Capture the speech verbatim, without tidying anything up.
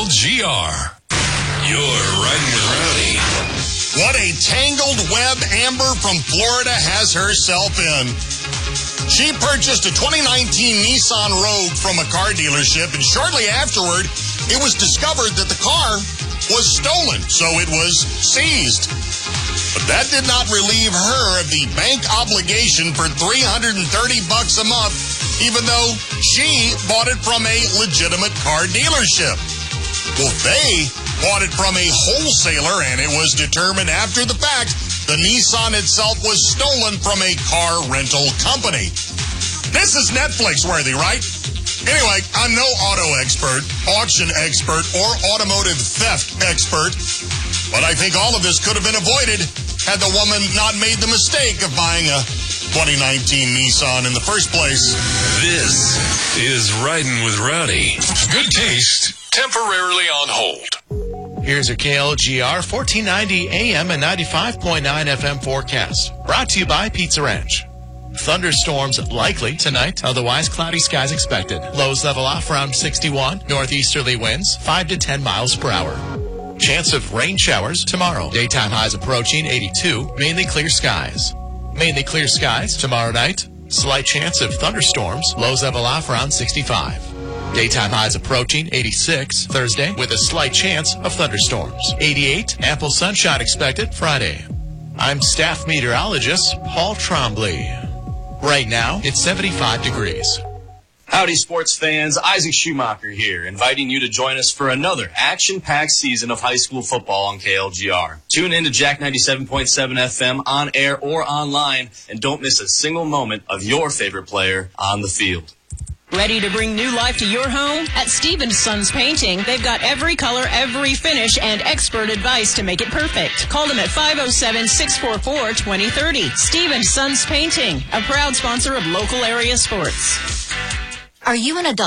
G R. You're riding with Rowdy. What a tangled web Amber from Florida has herself in. She purchased a twenty nineteen Nissan Rogue from a car dealership, and shortly afterward, it was discovered that the car was stolen, so it was seized. But that did not relieve her of the bank obligation for three hundred thirty bucks a month, even though she bought it from a legitimate car dealership. Well, they bought it from a wholesaler, and it was determined after the fact the Nissan itself was stolen from a car rental company. This is Netflix worthy, right? Anyway, I'm no auto expert, auction expert, or automotive theft expert, but I think all of this could have been avoided had the woman not made the mistake of buying a twenty nineteen Nissan in the first place. This is Riding with Rowdy. Good taste, temporarily on hold. Here's your K L G R fourteen ninety A M and ninety-five point nine F M forecast. Brought to you by Pizza Ranch. Thunderstorms likely tonight, otherwise cloudy skies expected. Lows level off around sixty-one. Northeasterly winds five to ten miles per hour. Chance of rain showers tomorrow. Daytime highs approaching eighty-two. Mainly clear skies. Mainly clear skies tomorrow night. Slight chance of thunderstorms. Lows level off around sixty-five. Daytime highs approaching eighty-six Thursday with a slight chance of thunderstorms. eighty-eight, ample sunshine expected Friday. I'm staff meteorologist Paul Trombley. Right now, it's seventy-five degrees. Howdy, sports fans. Isaac Schumacher here, inviting you to join us for another action-packed season of high school football on K L G R. Tune in to Jack ninety-seven point seven F M on air or online, and don't miss a single moment of your favorite player on the field. Ready to bring new life to your home? At Stevens Sons Painting, they've got every color, every finish, and expert advice to make it perfect. Call them at five oh seven, six four four, two oh three oh. Stevens Sons Painting, a proud sponsor of local area sports. Are you an adult?